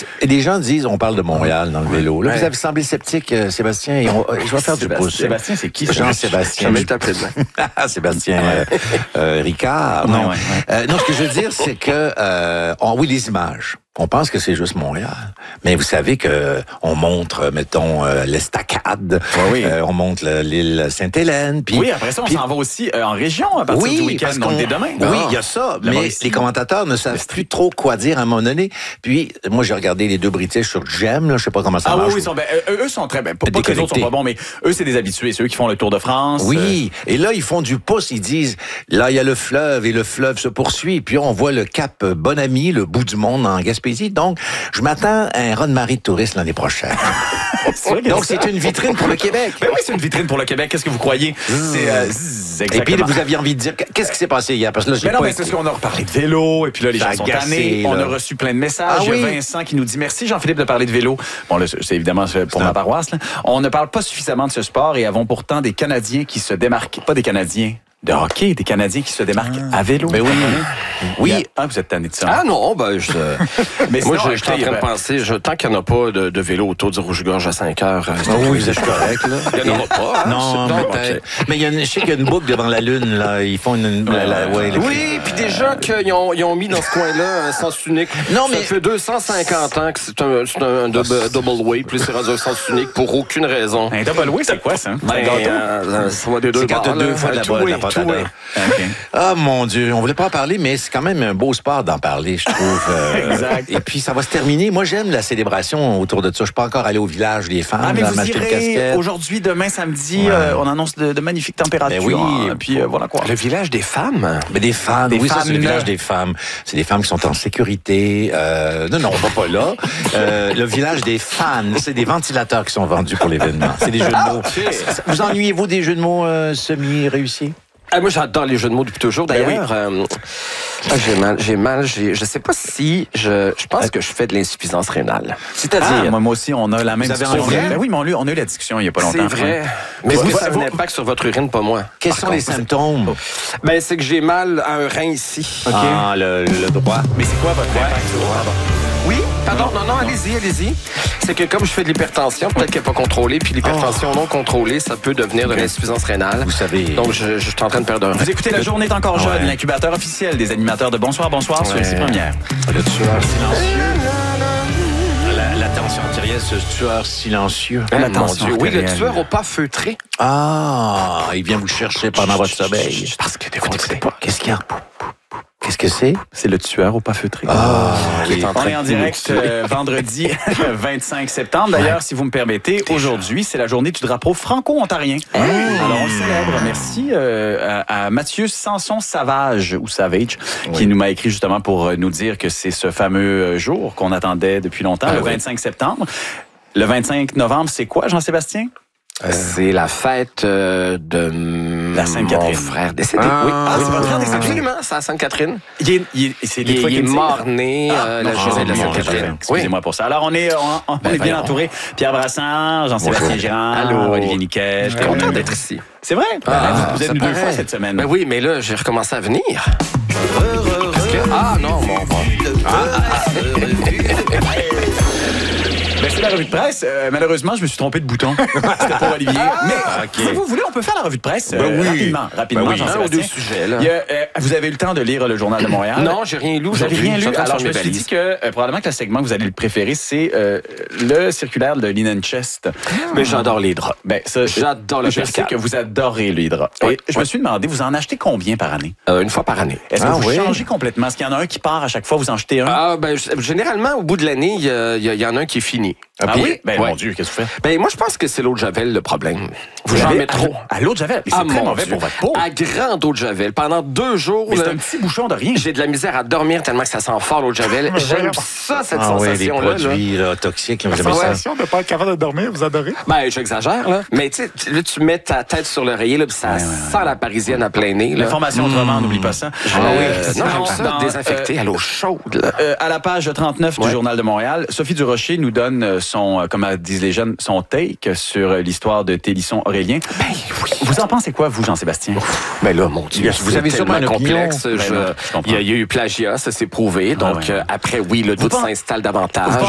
Et les gens disent, on parle de Montréal dans le vélo. Là, vous avez semblé sceptique, Sébastien, et je vais faire du pouce. Sébastien, c'est qui? Jean-Sébastien. Jamais t'appelé de Sébastien Ricard. Non. Non, ce que je veux dire, c'est que, oui, les images. On pense que c'est juste Montréal. Mais vous savez que on montre, mettons, l'Estacade. On montre l'île Sainte-Hélène. Puis, après ça, on s'en va aussi en région à partir du week-end, donc dès demain. Oui, il y a ça. Mais les commentateurs ne savent plus trop quoi dire à un moment donné. Puis, moi, j'ai regardé les deux British sur GEM, là. Je sais pas comment ça marche. Oui, eux sont très bien. Pas que les autres sont pas bons, mais eux, c'est des habitués. C'est eux qui font le Tour de France. Oui. Et là, ils font du pouce. Ils disent, là, il y a le fleuve et le fleuve se poursuit. Puis, on voit le cap Bonami, le bout du monde en Gaspésie. Donc, je m'attends à un raz-de-marée de touristes l'année prochaine. Donc, c'est une vitrine pour le Québec. Ben oui, c'est une vitrine pour le Québec. Qu'est-ce que vous croyez? Et puis, vous aviez envie de dire, qu'est-ce qui s'est passé hier? Parce que là, c'est parce qu'on a reparlé de vélo, et puis là, les gens sont tannés. On a reçu plein de messages. Il y a Vincent qui nous dit, merci Jean-Philippe de parler de vélo. Bon, là, c'est évidemment pour ma paroisse. Là. On ne parle pas suffisamment de ce sport et avons pourtant des Canadiens qui se démarquent. Pas des Canadiens. De hockey, des Canadiens qui se démarquent à vélo. Mais oui. Oui. Vous êtes tanné de ça. Ah non, mais moi, j'étais en train de penser, tant qu'il n'y en a pas de vélo autour du Rouge-Gorge à 5 heures. Oui, vous êtes correct, là. Il n'y en aura pas. Non, mais je sais qu'il y a une boucle devant la Lune, là. Ils font une... Oui, puis déjà qu'ils ont mis dans ce coin-là un sens unique. Non, mais ça fait 250 ans que c'est un double way, puis c'est rendu un sens unique pour aucune raison. Un double way, c'est quoi, ça? Ça va des deux bords. C'est deux fois de la Ah, mon Dieu, on voulait pas en parler, mais c'est quand même un beau sport d'en parler, je trouve. Exact. Et puis, ça va se terminer. Moi, j'aime la célébration autour de ça. Je suis pas encore allé au village des femmes. Ah, mais vous irez aujourd'hui, demain, samedi, on annonce de magnifiques températures. Ben oui. Puis voilà quoi. Le village des femmes? Mais des femmes, ça, c'est le village des femmes. C'est des femmes qui sont en sécurité. Non, on va pas là. Le village des fans, c'est des ventilateurs qui sont vendus pour l'événement. C'est des jeux de mots. Vous ennuyez-vous des jeux de mots semi-réussis? Moi, j'adore les jeux de mots depuis toujours. D'ailleurs, j'ai mal. Je sais pas si je pense que je fais de l'insuffisance rénale. C'est-à-dire, moi aussi, on a la même discussion. Ben oui, mais on a eu la discussion il y a pas longtemps. C'est vrai. Mais vous, ça a un impact sur votre urine, pas moi. Quels sont les symptômes? Ben, c'est que j'ai mal à un rein ici. OK. Ah, le droit. Mais c'est quoi votre impact sur le droit? Oui, pardon, non, allez-y. C'est que comme je fais de l'hypertension, peut-être qu'elle n'est pas contrôlée, puis l'hypertension non contrôlée, ça peut devenir de l'insuffisance rénale. Vous savez. Donc, je suis en train de perdre un rein. Vous écoutez La Journée est encore jeune, l'incubateur officiel des animateurs de Bonsoir sur ici Première. Le tueur silencieux. La tension artérielle, ce tueur silencieux. Mon Dieu, oui, le tueur au pas feutré. Ah, il vient vous chercher pendant votre sommeil. Parce que écoutez pas. Qu'est-ce qu'il y a? Qu'est-ce que c'est? C'est le tueur au pas feutré. On est en direct vendredi 25 septembre. D'ailleurs, si vous me permettez, aujourd'hui, c'est la journée du drapeau franco-ontarien. Alors, on le célèbre. Merci à Mathieu Sanson-Savage, ou Savage, qui nous m'a écrit justement pour nous dire que c'est ce fameux jour qu'on attendait depuis longtemps, le 25 septembre. Le 25 novembre, c'est quoi, Jean-Sébastien? C'est la fête de la Sainte-Catherine. Mon frère décédé. C'est votre frère décédé? Absolument, c'est la Sainte-Catherine. Il est mort-né la journée de la Sainte-Catherine. Excusez-moi pour ça. Alors, on est bien entouré. Pierre Brassard, Jean-Sébastien Girard, Olivier Niquet. Je suis content d'être ici. C'est vrai? Vous êtes venu 2 fois cette semaine. Ben oui, mais là, j'ai recommencé à venir. Non, c'est la revue de presse. Malheureusement, je me suis trompé de bouton. C'était pour Olivier. Mais si vous voulez, on peut faire la revue de presse rapidement. Un ou deux sujets. Là. Vous avez eu le temps de lire le Journal de Montréal? Non, j'ai rien lu. Vous n'avez rien lu? Alors, je me suis dit que probablement que le segment que vous allez le préférer, c'est le circulaire de Linen-Chest. Mais j'adore les draps. J'adore le percal. Je sais que vous adorez les draps. Et je me suis demandé, vous en achetez combien par année? Une fois par année. Est-ce que vous changez complètement? Est-ce qu'il y en a un qui part à chaque fois, vous en jetez un? Généralement, au bout de l'année, il y en a un qui est fini. Oui? Mon Dieu, qu'est-ce que vous faites? Moi, je pense que c'est l'eau de Javel, le problème. Vous en mettez trop. À l'eau de Javel? C'est très mauvais pour votre peau. À grande eau de Javel. Pendant 2 jours. Mais c'est un petit bouchon de rien. J'ai de la misère à dormir tellement que ça sent fort, l'eau de Javel. J'aime ça, cette sensation-là. Les produits toxiques, vous aimez ça? La sensation de ne pas être capable de dormir, vous adorez? J'exagère, là. Mais tu sais, là, tu mets ta tête sur l'oreiller, là, puis ça sent la parisienne à plein nez. L'information autrement, n'oublie pas ça. Non, j'aime ça, désinfecté à l'eau chaude. À la page 39 du Journal de Montréal, Sophie Durocher nous donne son, comme disent les jeunes, son take sur l'histoire de Télisson-Aurélien. Vous en pensez quoi, vous, Jean-Sébastien? Là, mon Dieu, vous avez sûrement un complexe. Il y a eu plagiat, ça s'est prouvé. Donc, après, oui, le doute s'installe davantage.